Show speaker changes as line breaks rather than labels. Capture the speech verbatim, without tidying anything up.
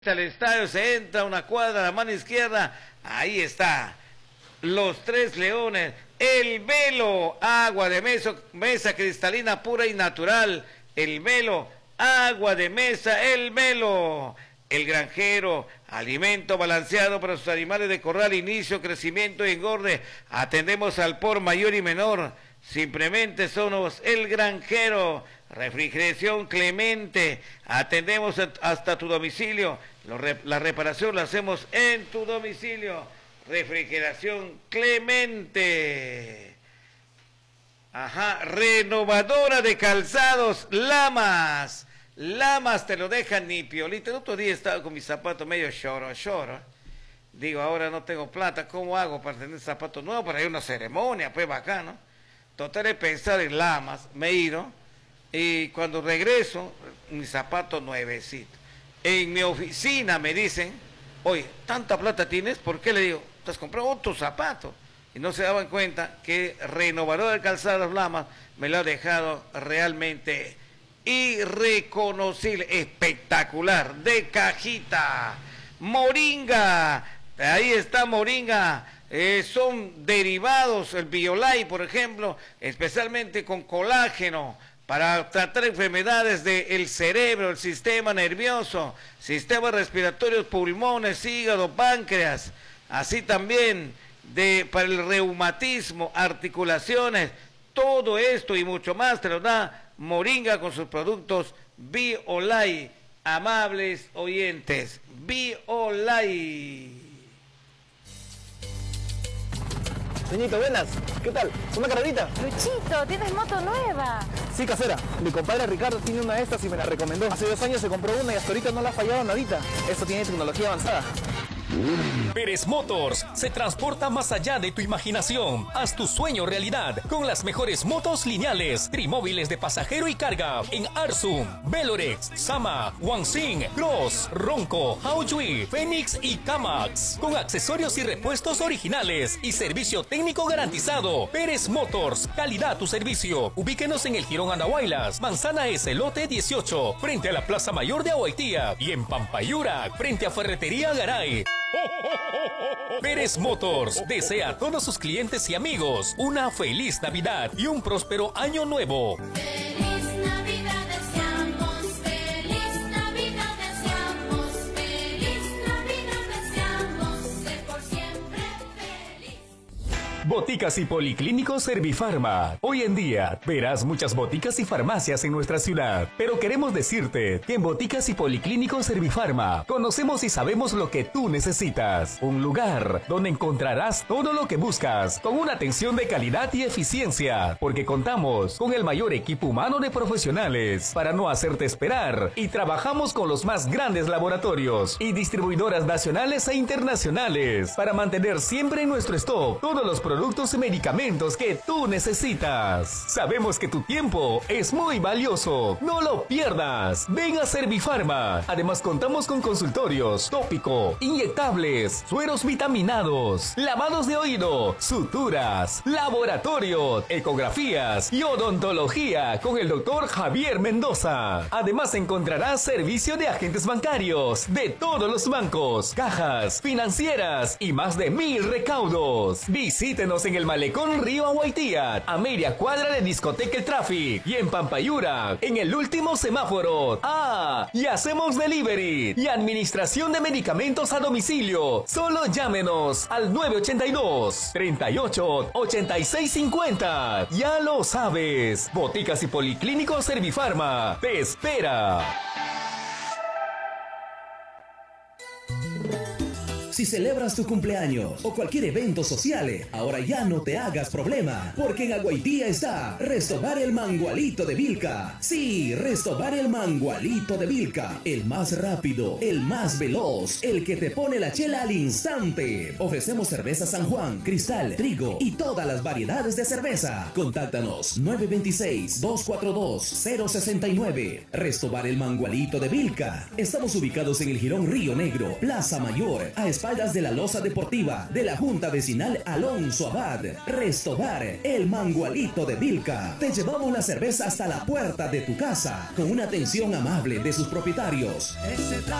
Al estadio se entra una cuadra a la mano izquierda, ahí está, los Tres Leones, el Velo, agua de mesa, mesa cristalina pura y natural, el Velo, agua de mesa, el Velo, el Granjero, alimento balanceado para sus animales de corral, inicio, crecimiento y engorde, atendemos al por mayor y menor, simplemente somos el Granjero. Refrigeración Clemente, atendemos hasta tu domicilio, la reparación la hacemos en tu domicilio. Refrigeración Clemente. Ajá, renovadora de calzados, Lamas. Lamas te lo dejan ni piolita. El otro día estaba con mis zapatos medio choro, choro. Digo, ahora no tengo plata, ¿cómo hago para tener zapatos nuevos? Para ir a una ceremonia, pues bacano. Total de pensar en Lamas, me he ido. Y cuando regreso, mis zapatos nuevecitos. En mi oficina me dicen, oye, ¿tanta plata tienes? ¿Por qué? Le digo, te has comprado otro zapato. Y no se daban cuenta que renovador de calzados Lamas me lo ha dejado realmente irreconocible, espectacular, de cajita. Moringa, ahí está Moringa. Eh, son derivados, el Biolay, por ejemplo, especialmente con colágeno, para tratar enfermedades del cerebro, el sistema nervioso, sistema respiratorio, pulmones, hígado, páncreas, así también de, para el reumatismo, articulaciones, todo esto y mucho más te lo da Moringa con sus productos Biolay, amables oyentes, Biolay.
Señorito, buenas. ¿Qué tal? ¿Una carrerita?
Luchito, ¿tienes moto nueva?
Sí, casera. Mi compadre Ricardo tiene una de estas y me la recomendó. Hace dos años se compró una y hasta ahorita no la ha fallado nadita. Esto tiene tecnología avanzada.
Pérez Motors se transporta más allá de tu imaginación. Haz tu sueño realidad con las mejores motos lineales, trimóviles de pasajero y carga en Arsum, Velorex, Sama, Wanxing, Cross, Ronco, Haojui, Fénix y Kamax. Con accesorios y repuestos originales y servicio técnico garantizado. Pérez Motors, calidad a tu servicio. Ubíquenos en el Jirón Andahuaylas, Manzana S, lote dieciocho, frente a la Plaza Mayor de Ahuaytía, y en Pampayura, frente a Ferretería Garay. Pérez Motors desea a todos sus clientes y amigos una feliz Navidad y un próspero año nuevo.
Feliz Navidad deseamos, feliz Navidad deseamos, feliz Navidad deseamos, ser por siempre feliz.
Boticas y Policlínicos Servifarma. Hoy en día verás muchas boticas y farmacias en nuestra ciudad, pero queremos decirte que en Boticas y Policlínicos Servifarma conocemos y sabemos lo que tú necesitas. Un lugar donde encontrarás todo lo que buscas, con una atención de calidad y eficiencia, porque contamos con el mayor equipo humano de profesionales para no hacerte esperar, y trabajamos con los más grandes laboratorios y distribuidoras nacionales e internacionales para mantener siempre en nuestro stock todos los productos productos y medicamentos que tú necesitas. Sabemos que tu tiempo es muy valioso. No lo pierdas. Ven a Servifarma. Además contamos con consultorios, tópico, inyectables, sueros vitaminados, lavados de oído, suturas, laboratorio, ecografías y odontología con el doctor Javier Mendoza. Además encontrarás servicio de agentes bancarios de todos los bancos, cajas, financieras y más de mil recaudos. Visítenos en el Malecón Río Ahuaytía, a media cuadra de Discoteca El Traffic, y en Pampayura, en el último semáforo. Ah, y hacemos delivery y administración de medicamentos a domicilio. Solo llámenos al nueve ochenta y dos, treinta y ocho, ochenta y seis cincuenta. Ya lo sabes, Boticas y Policlínicos Servifarma te espera.
Si celebras tu cumpleaños o cualquier evento social, ahora ya no te hagas problema, porque en Ahuaytía está Restobar el Mangualito de Vilca. Sí, Restobar el Mangualito de Vilca, el más rápido, el más veloz, el que te pone la chela al instante. Ofrecemos cerveza San Juan, Cristal, Trigo y todas las variedades de cerveza. Contáctanos nueve dos seis, dos cuatro dos, cero seis nueve. Restobar el Mangualito de Vilca. Estamos ubicados en el Jirón Río Negro, Plaza Mayor, a espaldas de la loza deportiva de la Junta Vecinal Alonso Abad. Restobar el Mangualito de Vilca. Te llevamos la cerveza hasta la puerta de tu casa con una atención amable de sus propietarios.